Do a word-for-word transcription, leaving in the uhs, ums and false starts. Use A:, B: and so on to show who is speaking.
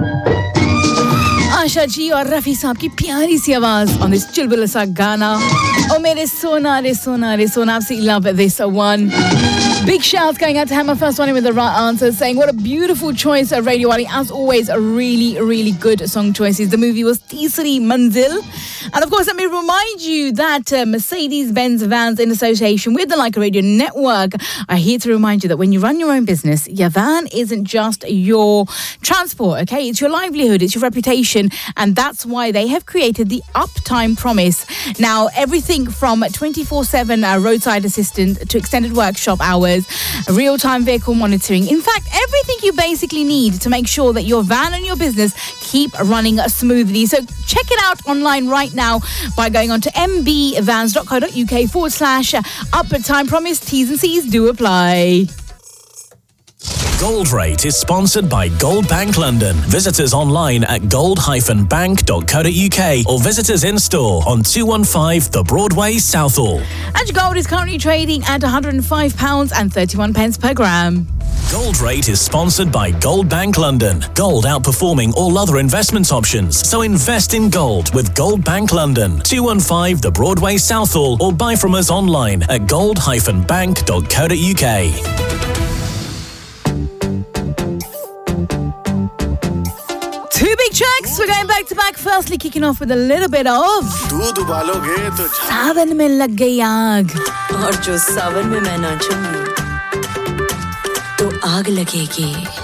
A: आशा जी और रफी साहब की प्यारी सी आवाज on this chilbilla सा गाना. Oh मेरे सोना रे सोना रे सोना, absolutely love this one. Big shouts going out to Hammer, first one in with the right answer, saying what a beautiful choice of Radio Wali. As always, a really, really good song choices. The movie was Teesari Manzil. And of course, let me remind you that uh, Mercedes-Benz Vans in association with the Like Radio Network are here to remind you that when you run your own business, your van isn't just your transport, okay? It's your livelihood, it's your reputation, and that's why they have created the Uptime Promise. Now, everything from twenty-four seven uh, roadside assistance to extended workshop hours, real-time vehicle monitoring. In fact, everything you basically need to make sure that your van and your business keep running smoothly. So check it out online right now by going on to mbvans.co.uk forward slash Uptime Promise. T's and C's do apply.
B: Gold Rate is sponsored by Gold Bank London. Visit us online at gold dash bank dot co dot uk or visit us in store on two fifteen The Broadway, Southall.
A: And gold is currently trading at one hundred five pounds thirty-one per gram.
B: Gold Rate is sponsored by Gold Bank London. Gold outperforming all other investment options. So invest in gold with Gold Bank London. two fifteen The Broadway, Southall, or buy from us online at gold dash bank dot co dot uk.
A: Two big tracks. We're going back to back. Firstly, kicking off with a little bit of Sawan mein lag gayi aag.
C: और जो सावन में मैं नाचूंगी तो आग लगेगी.